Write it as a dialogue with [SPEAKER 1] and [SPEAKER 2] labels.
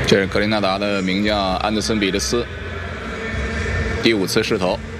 [SPEAKER 1] 这是格林纳达的名将安德森·比利斯，第5次试投。